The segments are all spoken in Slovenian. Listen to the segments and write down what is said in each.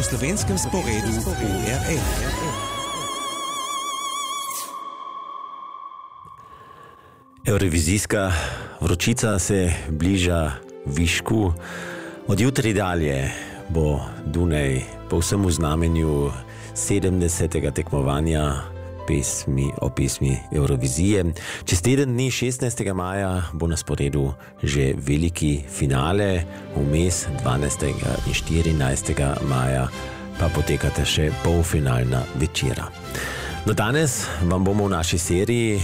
slovenskem sporedu ORF. Eurovizijska vročica se bliža višku. Od jutri dalje bo Dunaj povsem v znamenju 70. tekmovanja o pesmi Eurovizije. Čez teden dni 16. maja bo na sporedu že veliki finale, vmes 12. in 14. maja pa potekata še polfinalna večera. No, danes vam bomo v naši seriji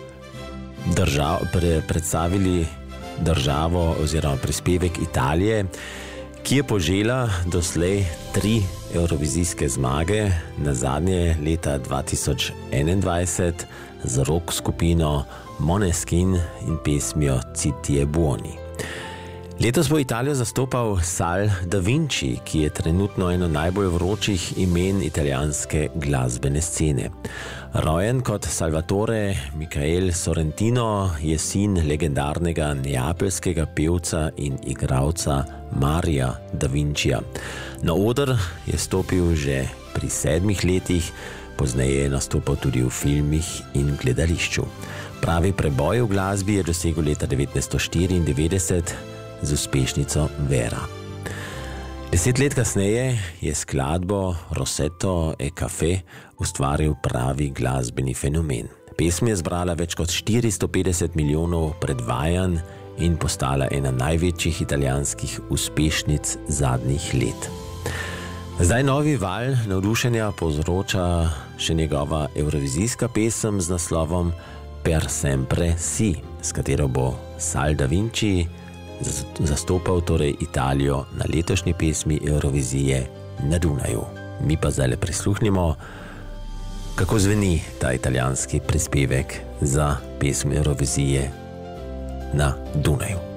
predstavili državo oziroma prispevek Italije, ki je požela doslej 3 eurovizijske zmage, nazadnje leta 2021 z rock skupino Måneskin in pesmijo Ci ti e buoni. Letos bo Italijo zastopal Sal Da Vinci, ki je trenutno eno najbolj vročih imen italijanske glasbene scene. Rojen kot Salvatore Michael Sorrentino je sin legendarnega neapeljskega pevca in igralca Marija Da Vincija. Na oder je stopil že pri 7 letih, pozneje je nastopal tudi v filmih in gledališču. Pravi preboj v glasbi je dosegel leta 1994 z uspešnico Vera. 10 let kasneje je skladbo Rosetto e Caffè ustvaril pravi glasbeni fenomen. Pesem je zbrala več kot 450 milijonov predvajanj in postala ena največjih italijanskih uspešnic zadnjih let. Zdaj novi val navdušenja povzroča še njegova eurovizijska pesem z naslovom Per sempre si, s katero bo Sal Da Vinci zastopal torej Italijo na letošnji pesmi Eurovizije Na Dunaju. Mi pa zdaj prisluhnimo, kako zveni ta italijanski prispevek za pesem Eurovizije Na Dunaju.